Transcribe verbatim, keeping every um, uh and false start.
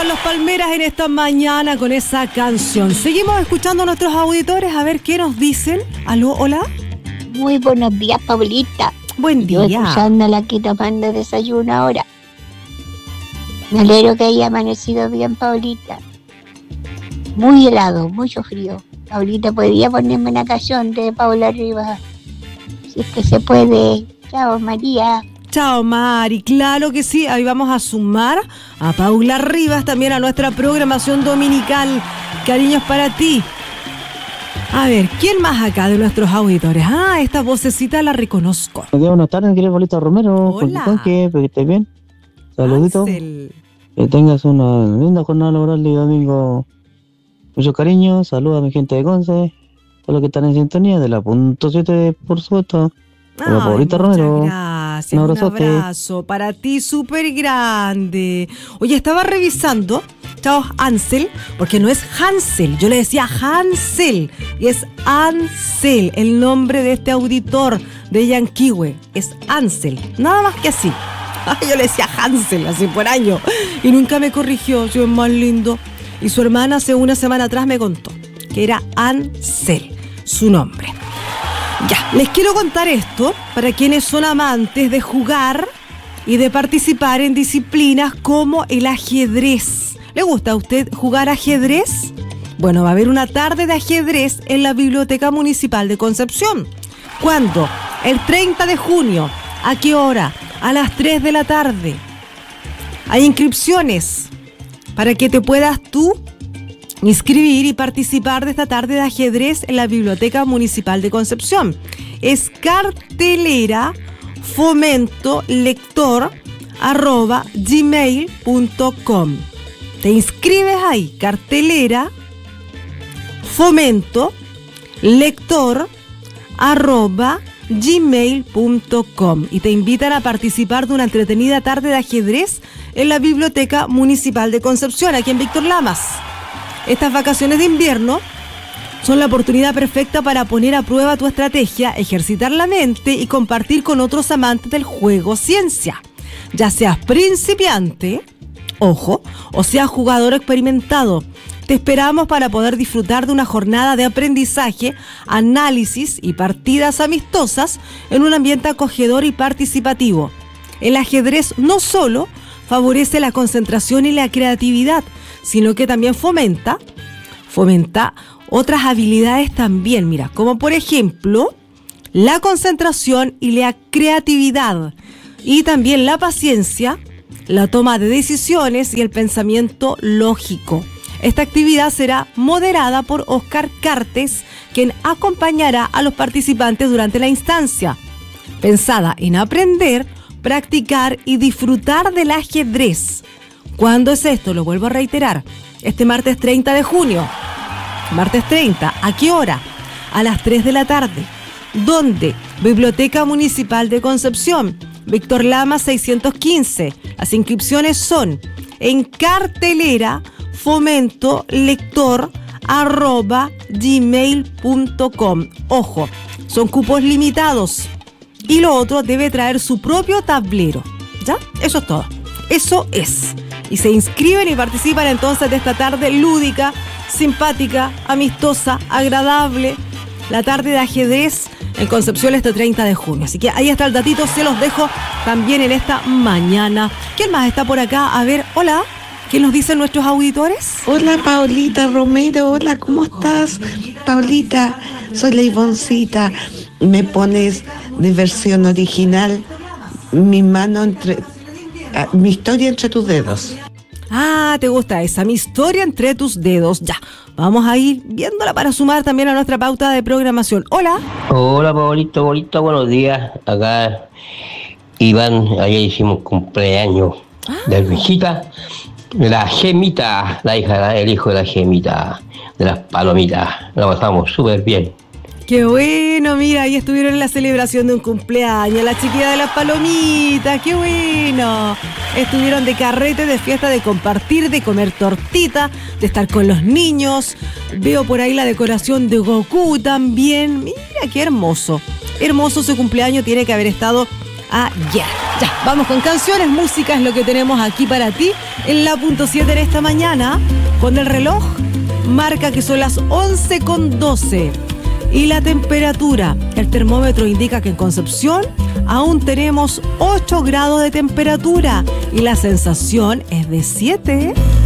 estaban los Palmeras en esta mañana con esa canción. Seguimos escuchando a nuestros auditores a ver qué nos dicen. Aló, hola. Muy buenos días, Paulita. Buen día. Yo escuchándola aquí tomando desayuno ahora. Me alegro que haya amanecido bien, Paulita. Muy helado, mucho frío. Paulita, ¿podría ponerme una canción de Paula Rivas? Si es que se puede. Chao, María. Chao, Mari. Claro que sí. Ahí vamos a sumar a Paula Rivas también a nuestra programación dominical. Cariños para ti. A ver, ¿quién más acá de nuestros auditores? Ah, esta vocecita la reconozco. Buenas tardes, querido Paulita Romero. Hola. Que estés bien. Saluditos. Ansel. Que tengas una linda jornada laboral de domingo. Mucho cariño. Saludos a mi gente de Conce. A los que están en sintonía de la punto siete, por supuesto. Ay, Paulita muchas Romero. gracias, Un un abrazote. abrazo para ti súper grande. Oye, estaba revisando, chao Ansel, porque no es Hansel, yo le decía Hansel, y es Ansel, el nombre de este auditor de Yanquihue, es Ansel, nada más que así. Yo le decía Hansel, así por año, y nunca me corrigió, yo es más lindo. Y su hermana hace una semana atrás me contó que era Ansel, su nombre. Ya, les quiero contar esto para quienes son amantes de jugar y de participar en disciplinas como el ajedrez. ¿Le gusta a usted jugar ajedrez? Bueno, va a haber una tarde de ajedrez en la Biblioteca Municipal de Concepción. ¿Cuándo? El treinta de junio. ¿A qué hora? A las tres de la tarde. Hay inscripciones para que te puedas tú inscribir y participar de esta tarde de ajedrez en la Biblioteca Municipal de Concepción. Es cartelera fomento lector arroba gmail punto com. Te inscribes ahí, cartelera fomento lector arroba gmail punto com, y te invitan a participar de una entretenida tarde de ajedrez en la Biblioteca Municipal de Concepción, aquí en Víctor Lamas. Estas vacaciones de invierno son la oportunidad perfecta para poner a prueba tu estrategia, ejercitar la mente y compartir con otros amantes del juego ciencia. Ya seas principiante, ojo, o seas jugador experimentado, te esperamos para poder disfrutar de una jornada de aprendizaje, análisis y partidas amistosas en un ambiente acogedor y participativo. El ajedrez no solo favorece la concentración y la creatividad, sino que también fomenta, fomenta otras habilidades también, mira, como por ejemplo, la concentración y la creatividad, y también la paciencia, la toma de decisiones y el pensamiento lógico. Esta actividad será moderada por Oscar Cartes, quien acompañará a los participantes durante la instancia, pensada en aprender, practicar y disfrutar del ajedrez. ¿Cuándo es esto? Lo vuelvo a reiterar. Este martes treinta de junio. Martes treinta. ¿A qué hora? A las tres de la tarde. ¿Dónde? Biblioteca Municipal de Concepción. Víctor Lama seiscientos quince. Las inscripciones son en cartelera fomento lector arroba gmail punto com. Ojo, son cupos limitados. Y lo otro, debe traer su propio tablero. ¿Ya? Eso es todo. Eso es. Y se inscriben y participan entonces de esta tarde lúdica, simpática, amistosa, agradable. La tarde de ajedrez en Concepción este treinta de junio. Así que ahí está el datito, se los dejo también en esta mañana. ¿Quién más está por acá? A ver, hola. ¿Qué nos dicen nuestros auditores? Hola, Paulita Romero. Hola, ¿cómo estás? Paulita, soy la Ivoncita. Me pones de versión original mi mano entre... mi historia entre tus dedos. Ah, ¿te gusta esa? Mi historia entre tus dedos. Ya, vamos a ir viéndola para sumar también a nuestra pauta de programación. Hola. Hola, Paulito, Paulito, buenos días. Acá Iván, ayer hicimos cumpleaños ah. de la hijita, de la Gemita, la hija, el hijo de la Gemita, de las palomitas. La pasamos súper bien. Qué bueno, mira, ahí estuvieron en la celebración de un cumpleaños, la chiquilla de las palomitas, qué bueno. Estuvieron de carrete, de fiesta, de compartir, de comer tortita, de estar con los niños. Veo por ahí la decoración de Goku también. Mira, qué hermoso. Hermoso su cumpleaños, tiene que haber estado ayer. Ya, vamos con canciones, música es lo que tenemos aquí para ti en la punto siete de esta mañana, con el reloj marca que son las once con doce y la temperatura, el termómetro indica que en Concepción aún tenemos ocho grados de temperatura y la sensación es de siete.